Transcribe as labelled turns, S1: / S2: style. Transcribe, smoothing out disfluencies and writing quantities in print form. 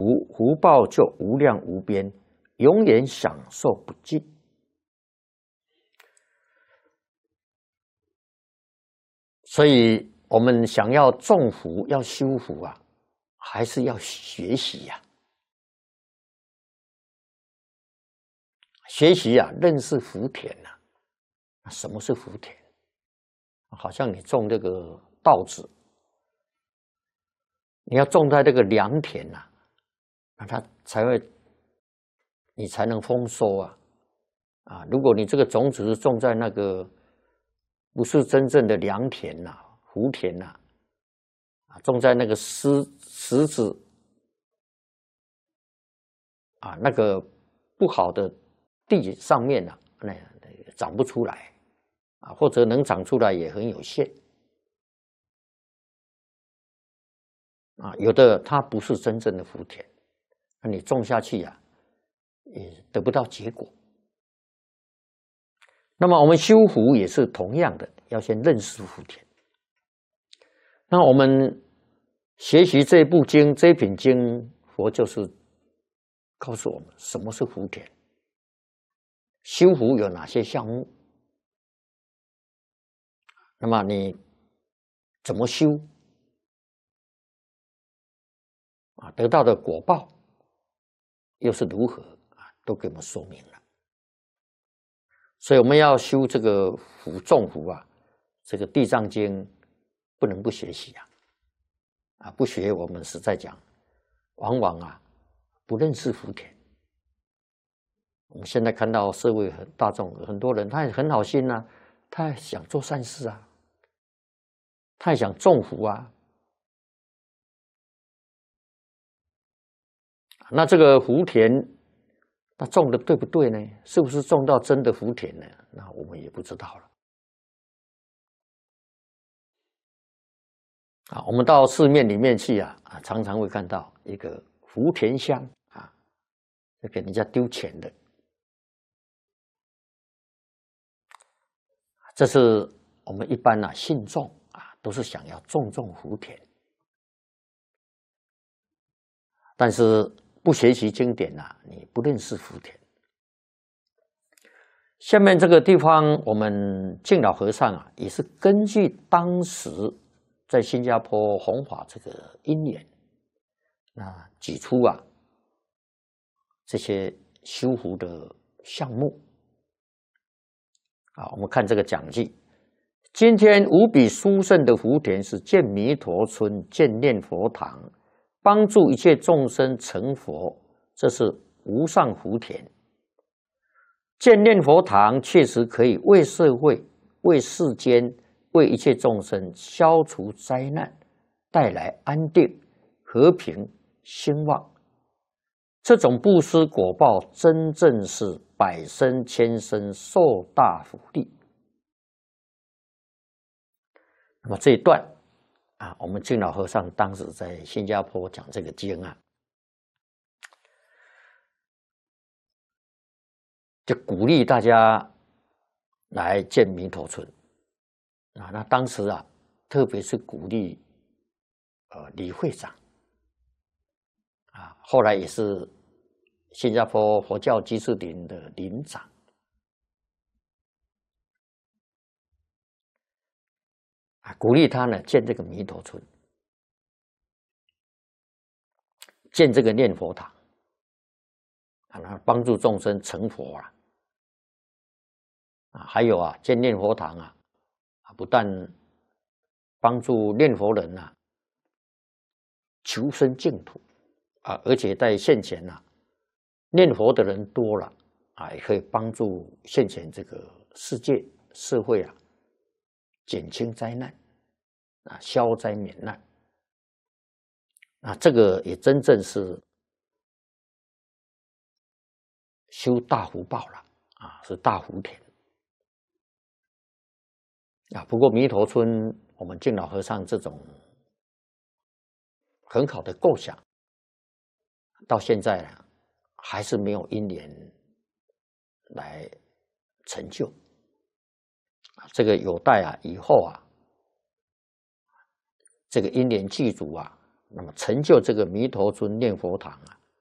S1: 福报就无量无边，永远享受不尽。所以，我们想要种福、要修福啊，还是要学习呀。学习啊，认识福田呐。什么是福田？好像你种这个稻子，你要种在这个良田呐，那它才会，你才能丰收啊。如果你这个种子是种在那个不是真正的良田呐、福田呐，种在那个石子那个不好的地上面呐，那长不出来或者能长出来也很有限有的它不是真正的福田，那你种下去也得不到结果。那么我们修福也是同样的，要先认识福田。那我们学习这部经、这品经，佛就是告诉我们什么是福田，修福有哪些项目，那么你怎么修得到的果报又是如何都给我们说明了。所以我们要修这个福种福这个《地藏经》不能不学习不学我们实在讲，往往不认识福田。我们现在看到社会大众很多人，他也很好心他也想做善事他也想种福那这个福田，那种的对不对呢？是不是种到真的福田呢？那我们也不知道了。我们到市面里面去常常会看到一个福田箱给人家丢钱的。这是我们一般信众都是想要种福田，但是不学习经典你不认识福田。下面这个地方，我们净老和尚也是根据当时在新加坡弘法这个因缘，举出这些修福的项目我们看这个讲记，今天无比殊胜的福田是建弥陀村、建念佛堂，帮助一切众生成佛，这是无上福田。建念佛堂确实可以为社会、为世间、为一切众生消除灾难，带来安定、和平、兴旺。这种布施果报真正是百生千生受大福利。那么这一段我们净老和尚当时在新加坡讲这个经就鼓励大家来建弥陀村那当时特别是鼓励李会长后来也是新加坡佛教居士林的林长鼓励他建这个弥陀村，建这个念佛堂帮助众生成佛还有建念佛堂不但帮助念佛人求生净土而且在现前念佛的人多了也可以帮助现前这个世界社会减轻灾难消灾免难这个也真正是修大福报了是大福田不过弥陀村我们净老和尚这种很好的构想，到现在还是没有因缘来成就这个有待以后这个因缘具足那么成就这个弥陀村念佛堂